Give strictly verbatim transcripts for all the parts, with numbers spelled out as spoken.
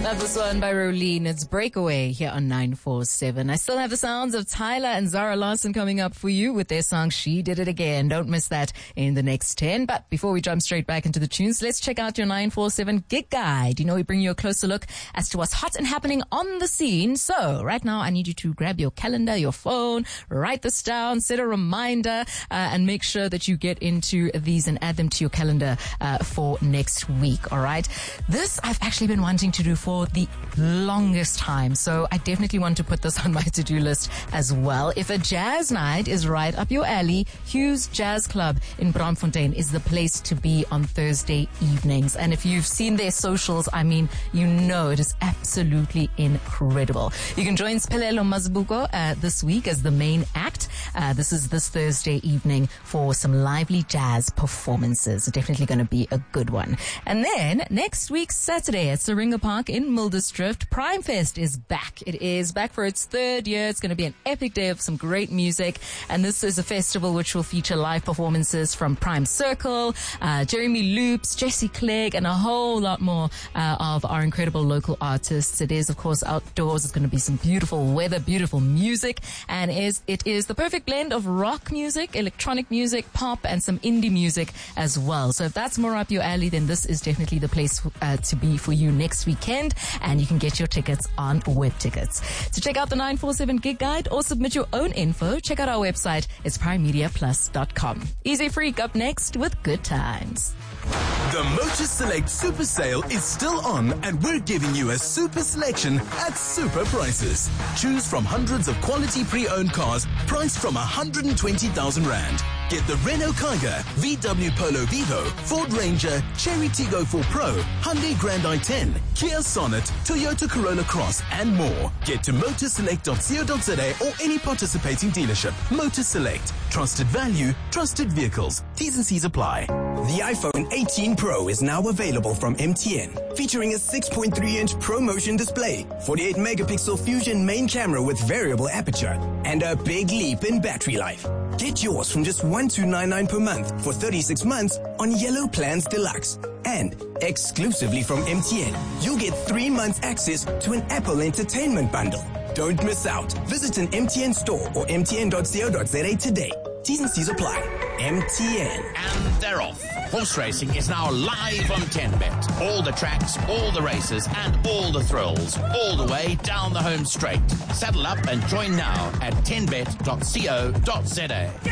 Love this one by Rolene. It's Breakaway here on nine four seven. I still have the sounds of Tyler and Zara Larsson coming up for you with their song She Did It Again. Don't miss that in the next ten. But before we jump straight back into the tunes, let's check out your nine four seven gig guide. You know, we bring you a closer look as to what's hot and happening on the scene. So right now I need you to grab your calendar, your phone, write this down, set a reminder, uh, and make sure that you get into these and add them to your calendar uh, for next week. All right. This I've actually been wanting to do for the longest time, so I definitely want to put this on my to-do list as well. If a jazz night is right up your alley, Hugh's Jazz Club in Braamfontein is the place to be on Thursday evenings. And if you've seen their socials, I mean, you know it is absolutely incredible. You can join Spelelo Mazibuko uh, this week as the main act. Uh, this is this Thursday evening for some lively jazz performances. Definitely going to be a good one. And then next week, Saturday at Syringa Park in Mildersdrift, Prime Fest is back. It is back for its third year. It's going to be an epic day of some great music. And this is a festival which will feature live performances from Prime Circle, uh, Jeremy Loops, Jesse Clegg, and a whole lot more uh, of our incredible local artists. It is, of course, outdoors. It's going to be some beautiful weather, beautiful music. And is it is the perfect blend of rock music, electronic music, pop, and some indie music as well. So if that's more up your alley, then this is definitely the place uh, to be for you next weekend. And you can get your tickets on Web Tickets. To check out the nine four seven gig guide or submit your own info, check out our website. It's prime media plus dot com. Easy Freak up next with Good Times. The Motor Select Super Sale is still on, and we're giving you a super selection at super prices. Choose from hundreds of quality pre-owned cars priced from one hundred twenty thousand rand. Get the Renault Kiger, V W Polo Vivo, Ford Ranger, Cherry Tiggo four Pro, Hyundai Grand i ten, Kia Sonnet, Toyota Corolla Cross, and more. Get to motorselect dot co dot za or any participating dealership. Motor Select. Trusted value, trusted vehicles. T's and C's apply. The iPhone eighteen Pro is now available from M T N, featuring a six point three inch ProMotion display, forty-eight megapixel Fusion main camera with variable aperture, and a big leap in battery life. Get yours from just one thousand two hundred ninety-nine per month for thirty-six months on Yellow Plans Deluxe. And exclusively from M T N, you'll get three months access to an Apple Entertainment bundle. Don't miss out. Visit an M T N store or m t n dot co dot za today. T's and C's apply. M T N. And they're off. Horse racing is now live on ten bet. All the tracks, all the races, and all the thrills, all the way down the home straight. Saddle up and join now at ten bet dot co dot za.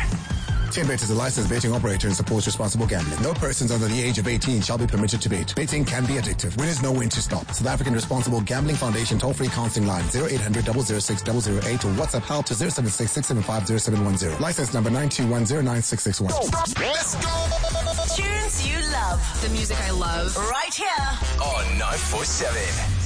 ten bet is a licensed betting operator and supports responsible gambling. No persons under the age of eighteen shall be permitted to bet. Betting can be addictive. Winners know when to stop. South African Responsible Gambling Foundation toll-free counseling line zero eight hundred, double oh six, double oh eight or WhatsApp help to zero seven six, six seven five, zero seven one zero. License number nine two one zero nine six six one. Let's go! Tunes you love. The music I love. Right here On nine four seven.